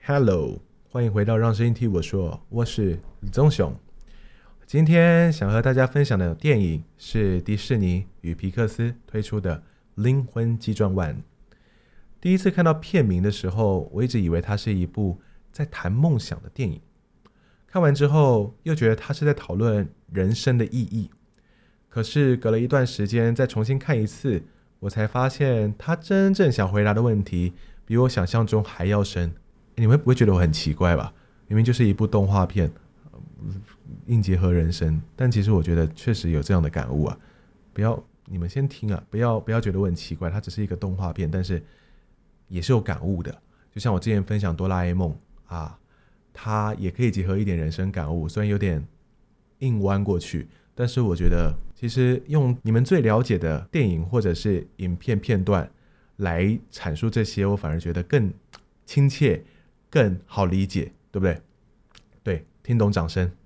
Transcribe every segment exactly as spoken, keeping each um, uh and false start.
Hello，欢迎回到让声音替我说，我是李宗雄。今天想和大家分享的电影是迪士尼与皮克斯推出的《灵魂急转弯》。第一次看到片名的时候，我一直以为它是一部在谈梦想的电影，看完之后又觉得它是在讨论人生的意义。可是隔了一段时间再重新看一次，我才发现他真正想回答的问题比我想象中还要深。你们不会觉得我很奇怪吧？明明就是一部动画片，硬结合人生，但其实我觉得确实有这样的感悟啊！不要，你们先听啊，不要不要觉得我很奇怪，它只是一个动画片，但是也是有感悟的。就像我之前分享哆啦 A 梦啊，它也可以结合一点人生感悟，虽然有点硬弯过去，但是我觉得其实用你们最了解的电影或者是影片片段来阐述这些，我反而觉得更亲切，更好理解，对不对？对，听懂掌声。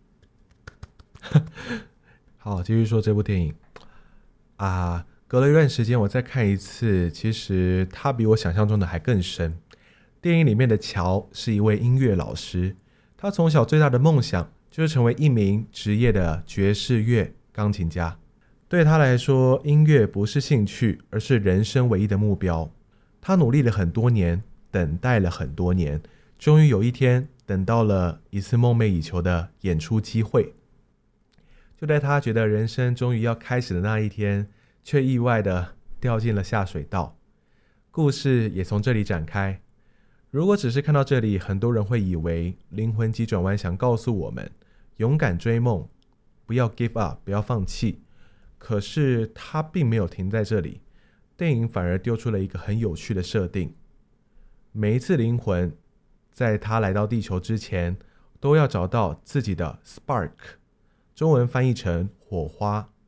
好，继续说这部电影啊，隔了一段时间我再看一次，其实它比我想象中的还更深。电影里面的乔是一位音乐老师，他从小最大的梦想就是成为一名职业的爵士乐钢琴家。对他来说，音乐不是兴趣，而是人生唯一的目标。他努力了很多年，等待了很多年，终于有一天等到了一次梦寐以求的演出机会。就在他觉得人生终于要开始的那一天，却意外的掉进了下水道。故事也从这里展开。如果只是看到这里，很多人会以为灵魂急转弯想告诉我们勇敢追梦，不要 give up， 不要放弃。可是他并没有停在这里，电影反而丢出了一个很有趣的设定。每一次灵魂在他来到地球之前，都要找到自己的 spark， 中文翻译成火花。